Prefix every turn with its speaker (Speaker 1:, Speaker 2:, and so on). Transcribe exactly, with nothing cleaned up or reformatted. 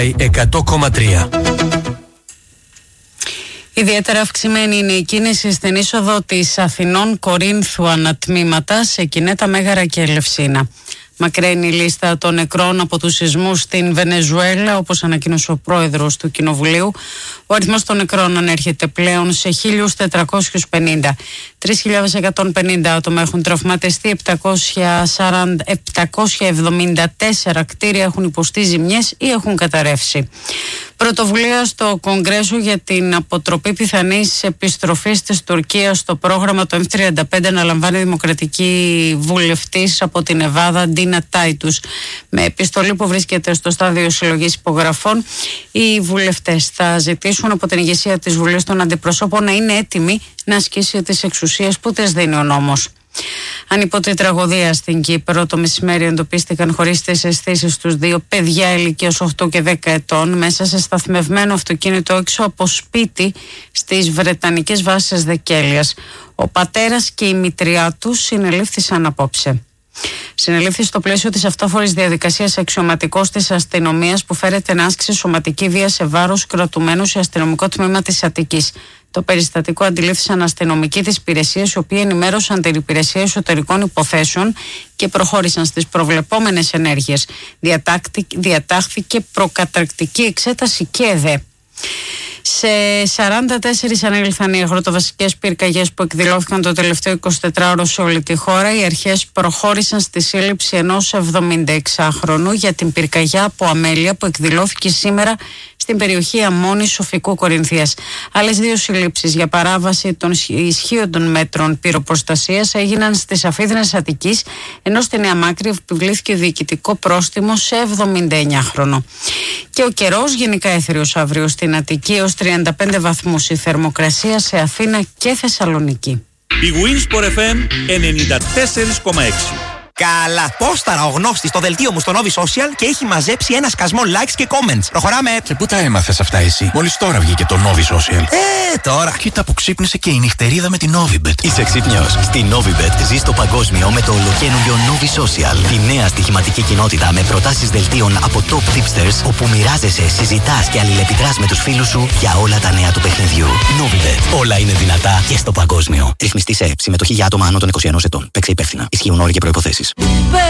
Speaker 1: εκατό κόμμα τρία.
Speaker 2: Ιδιαίτερα αυξημένη είναι η κίνηση στην είσοδο της Αθηνών Κορίνθου ανατμήματα σε Κινέτα, Μέγαρα και Ελευσίνα. Μακραίνει η λίστα των νεκρών από τους σεισμούς στην Βενεζουέλα, όπως ανακοίνωσε ο πρόεδρος του Κοινοβουλίου. Ο αριθμός των νεκρών ανέρχεται πλέον σε χίλια τετρακόσιους πενήντα. τρεις χιλιάδες εκατόν πενήντα άτομα έχουν τραυματιστεί, επτακόσια εβδομήντα τέσσερα κτίρια έχουν υποστεί ζημιές ή έχουν καταρρεύσει. Πρωτοβουλία στο Κογκρέσο για την αποτροπή πιθανής επιστροφής της Τουρκίας στο πρόγραμμα το εμ τριάντα πέντε αναλαμβάνει δημοκρατική βουλευτής από την Εβάδα, Ντίνα Τάιτους. Με επιστολή που βρίσκεται στο στάδιο συλλογής υπογραφών, οι βουλευτές θα ζητήσουν από την ηγεσία της Βουλής των Αντιπροσώπων να είναι έτοιμη να ασκήσει τις εξουσίες που της δίνει ο νόμος. Ανίποτη τραγωδία στην Κύπρο. Το μεσημέρι εντοπίστηκαν χωρίς τις αισθήσεις τους δύο παιδιά ηλικίας οκτώ και δέκα ετών μέσα σε σταθμευμένο αυτοκίνητο έξω από σπίτι στις Βρετανικές βάσεις Δεκέλειας. Ο πατέρας και η μητριά τους συνελήφθησαν απόψε. Συνελήφθη στο πλαίσιο της αυτόφορης διαδικασίας αξιωματικός της αστυνομίας που φέρεται να άσκησε σωματική βία σε βάρος κρατουμένου σε αστυνομικό τμήμα της Αττικής. Το περιστατικό αντιλήφθησαν αστυνομικοί της υπηρεσίας, οι οποίοι ενημέρωσαν την Υπηρεσία Εσωτερικών Υποθέσεων και προχώρησαν στις προβλεπόμενες ενέργειες. Διατάχθηκε προκαταρκτική εξέταση και ΕΔΕ. Σε σαράντα τέσσερις ανήλθαν οι αγροτοβασικές πυρκαγιές που εκδηλώθηκαν το τελευταίο εικοσιτετράωρο σε όλη τη χώρα. Οι αρχές προχώρησαν στη σύλληψη ενός εβδομηνταεξάχρονου για την πυρκαγιά από αμέλεια που εκδηλώθηκε σήμερα στην περιοχή Αμμώνης Σοφικού Κορινθίας. Άλλες δύο συλλήψεις για παράβαση των ισχύοντων μέτρων πυροπροστασίας έγιναν στις Αφίδνες Αττικής, ενώ στη Νέα Μάκρη επιβλήθηκε διοικητικό πρόστιμο σε εβδομηνταεννιάχρονο. Και ο καιρός γενικά έθριος αύριο στην Αττική, ως τριάντα πέντε βαθμούς η θερμοκρασία, σε Αθήνα και Θεσσαλονίκη.
Speaker 3: Η Winsport εφ εμ ενενήντα τέσσερα κόμμα έξι.
Speaker 4: Καλά, πόσταρα ο γνώστης στο δελτίο μου στο Novi Social και έχει μαζέψει ένα σκασμό likes και comments. Προχωράμε.
Speaker 5: Και πού τα έμαθες αυτά εσύ? Μόλις τώρα βγήκε το Novi Social.
Speaker 4: Ε, τώρα.
Speaker 5: Κοίτα που ξύπνησε και η νυχτερίδα με την Novibet.
Speaker 6: Είσαι ξύπνιος? Στη Novibet ζεις το παγκόσμιο με το ολοκαίνουργιο Novi Social. Τη νέα στοιχηματική κοινότητα με προτάσεις δελτίων από top tipsters, όπου μοιράζεσαι, συζητάς και αλληλεπιδράς με τους φίλους σου για όλα τα νέα του παιχνιδιού. Novibet. Όλα είναι δυνατά και στο παγκόσμιο. Ρυθμιστή σε συμμετοχή για άτομα άνω των είκοσι ενός ετών. Παίξε υπεύθυνα. Ισχύουν όροι και προϋποθέσεις.